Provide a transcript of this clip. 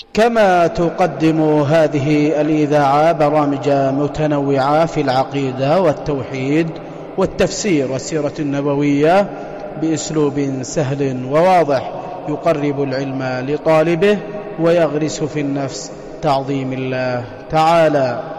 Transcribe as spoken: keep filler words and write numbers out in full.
كما تقدم هذه الإذاعة برامج متنوعة في العقيدة والتوحيد والتفسير والسيرة النبوية بأسلوب سهل وواضح يقرب العلم لطالبه ويغرس في النفس تعظيم الله تعالى.